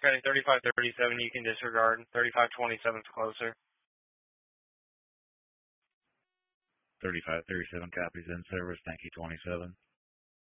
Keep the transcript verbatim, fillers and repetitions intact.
Scotty, thirty-five thirty-seven you can disregard. thirty-five twenty-seven is closer. thirty-five thirty-seven copies in service. Thank you, twenty-seven.